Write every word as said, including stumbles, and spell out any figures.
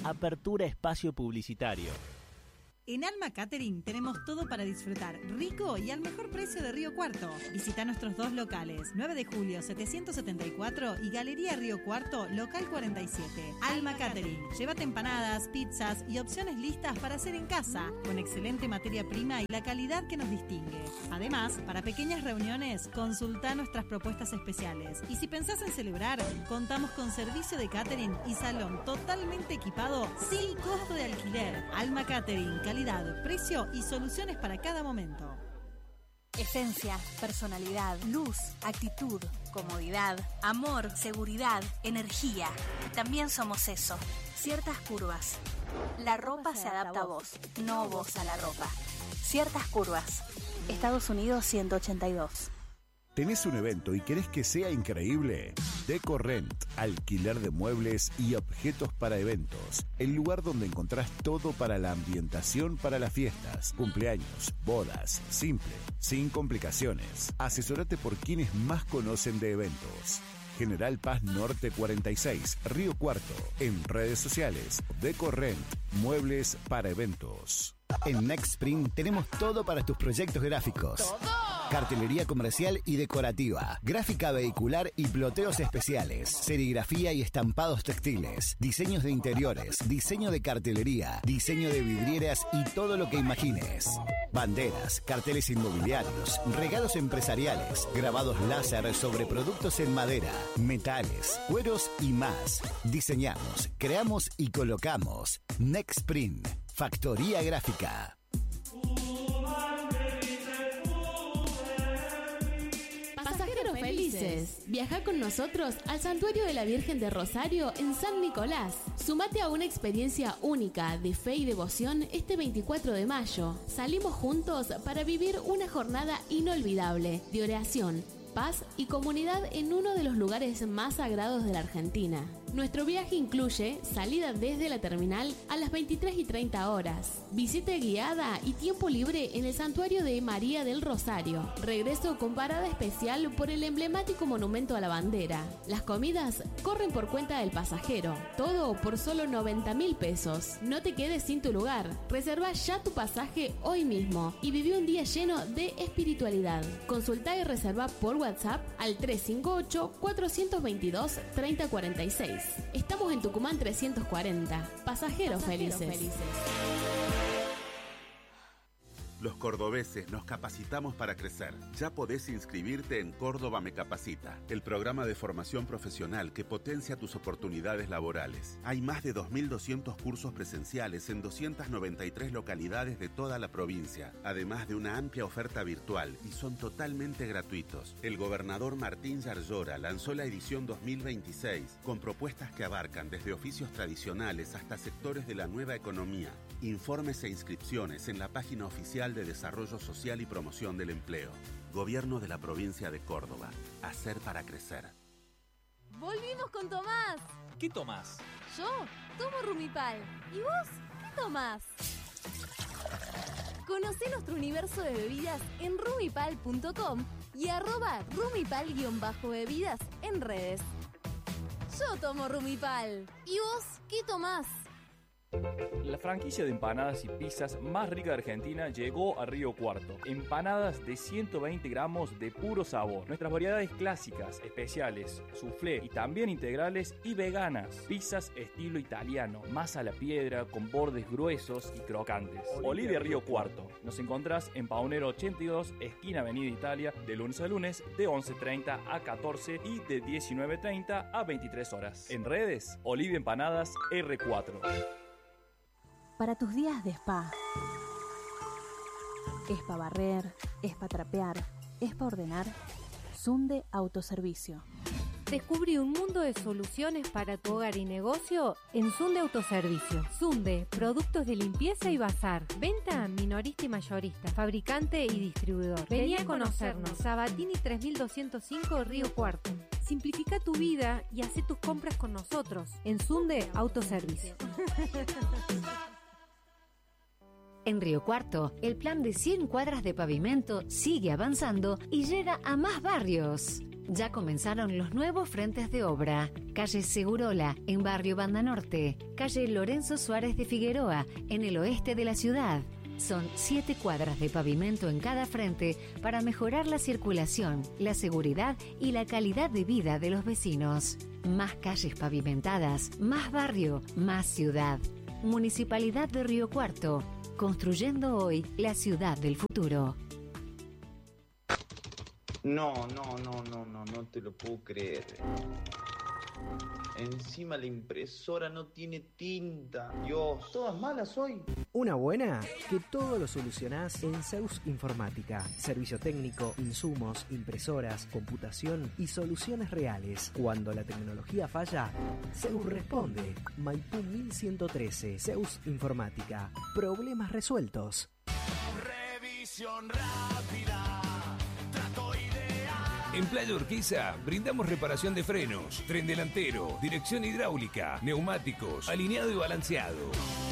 Apertura espacio publicitario. En Alma Catering tenemos todo para disfrutar, rico y al mejor precio de Río Cuarto. Visita nuestros dos locales, nueve de julio setecientos setenta y cuatro y Galería Río Cuarto, local cuarenta y siete. Alma Catering, llévate empanadas, pizzas y opciones listas para hacer en casa, con excelente materia prima y la calidad que nos distingue. Además, para pequeñas reuniones, consulta nuestras propuestas especiales. Y si pensás en celebrar, contamos con servicio de catering y salón totalmente equipado, sin costo de alquiler. Alma Catering, calidad, precio y soluciones para cada momento. Esencia, personalidad, luz, actitud, comodidad, amor, seguridad, energía. También somos eso. Ciertas curvas. La ropa se adapta a vos, no vos a la ropa. Ciertas curvas. Estados Unidos ciento ochenta y dos. ¿Tenés un evento y querés que sea increíble? DecoRent, alquiler de muebles y objetos para eventos. El lugar donde encontrás todo para la ambientación para las fiestas, cumpleaños, bodas, simple, sin complicaciones. Asesorate por quienes más conocen de eventos. General Paz Norte cuarenta y seis, Río Cuarto. En redes sociales, DecoRent, muebles para eventos. En Nextprint tenemos todo para tus proyectos gráficos. ¡Todo! Cartelería comercial y decorativa, gráfica vehicular y ploteos especiales, serigrafía y estampados textiles, diseños de interiores, diseño de cartelería, diseño de vidrieras y todo lo que imagines. Banderas, carteles inmobiliarios, regalos empresariales, grabados láser sobre productos en madera, metales, cueros y más. Diseñamos, creamos y colocamos. Nextprint, factoría gráfica. Pasajeros felices, viaja con nosotros al Santuario de la Virgen de Rosario en San Nicolás. Sumate a una experiencia única de fe y devoción este veinticuatro de mayo. Salimos juntos para vivir una jornada inolvidable de oración, paz y comunidad en uno de los lugares más sagrados de la Argentina. Nuestro viaje incluye salida desde la terminal a las veintitrés y treinta horas, visita guiada y tiempo libre en el Santuario de María del Rosario, regreso con parada especial por el emblemático Monumento a la Bandera. Las comidas corren por cuenta del pasajero, todo por solo noventa mil pesos. No te quedes sin tu lugar, reserva ya tu pasaje hoy mismo y viví un día lleno de espiritualidad. Consulta y reserva por WhatsApp al tres cinco ocho, cuatro dos dos, tres cero cuatro seis. Estamos en Tucumán trescientos cuarenta. Pasajeros, Pasajeros felices. felices. Los cordobeses nos capacitamos para crecer. Ya podés inscribirte en Córdoba Me Capacita, el programa de formación profesional que potencia tus oportunidades laborales. Hay más de dos mil doscientos cursos presenciales en doscientas noventa y tres localidades de toda la provincia, además de una amplia oferta virtual, y son totalmente gratuitos. El gobernador Martín Yarlora lanzó la edición dos mil veintiséis con propuestas que abarcan desde oficios tradicionales hasta sectores de la nueva economía. Informes e inscripciones en la página oficial de Desarrollo Social y Promoción del Empleo. Gobierno de la Provincia de Córdoba. Hacer para crecer. ¡Volvimos con Tomás! ¿Qué tomás? Yo tomo Rumipal. ¿Y vos qué tomás? Conocé nuestro universo de bebidas en rumipal punto com y arroba rumipal-bebidas en redes. Yo tomo Rumipal. ¿Y vos qué tomás? La franquicia de empanadas y pizzas más rica de Argentina llegó a Río Cuarto. Empanadas de ciento veinte gramos de puro sabor. Nuestras variedades clásicas, especiales, soufflé y también integrales y veganas. Pizzas estilo italiano, masa a la piedra con bordes gruesos y crocantes. Olivia Río Cuarto. Nos encontrás en Paunero ochenta y dos, esquina Avenida Italia, de lunes a lunes de once treinta a catorce y de diecinueve treinta a veintitrés horas. En redes, Olivia Empanadas erre cuatro. Para tus días de spa. Es para barrer, es para trapear, es para ordenar. Sunde Autoservicio. Descubrí un mundo de soluciones para tu hogar y negocio en Sunde Autoservicio. Sunde, productos de limpieza y bazar. Venta minorista y mayorista, fabricante y distribuidor. Vení a conocernos. Sabatini tres mil doscientos cinco, Río Cuarto. Simplifica tu vida y haz tus compras con nosotros en Sunde Autoservicio. En Río Cuarto, el plan de cien cuadras de pavimento sigue avanzando y llega a más barrios. Ya comenzaron los nuevos frentes de obra. Calle Segurola, en Barrio Banda Norte. Calle Lorenzo Suárez de Figueroa, en el oeste de la ciudad. Son siete cuadras de pavimento en cada frente para mejorar la circulación, la seguridad y la calidad de vida de los vecinos. Más calles pavimentadas, más barrio, más ciudad. Municipalidad de Río Cuarto, construyendo hoy la ciudad del futuro. No, no, no, no, no, no te lo puedo creer. Encima la impresora no tiene tinta. Dios, ¿todas malas hoy? Una buena, que todo lo solucionás en Zeus Informática. Servicio técnico, insumos, impresoras, computación y soluciones reales. Cuando la tecnología falla, Zeus responde. Maipú mil ciento trece, Zeus Informática. Problemas resueltos. Revisión rápida. En Playa Urquiza brindamos reparación de frenos, tren delantero, dirección hidráulica, neumáticos, alineado y balanceado.